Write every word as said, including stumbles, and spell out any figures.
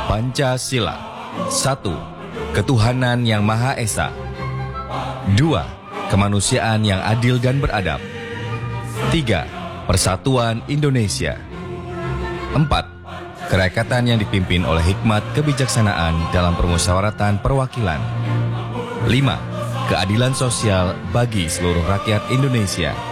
Pancasila. Satu, ketuhanan yang Maha Esa. Dua, kemanusiaan yang adil dan beradab. Tiga, persatuan Indonesia. Empat, kerakatan yang dipimpin oleh hikmat kebijaksanaan dalam permusyawaratan perwakilan. Lima, keadilan sosial bagi seluruh rakyat Indonesia.